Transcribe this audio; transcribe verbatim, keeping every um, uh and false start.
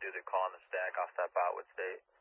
do the call on the stack off that bot with state.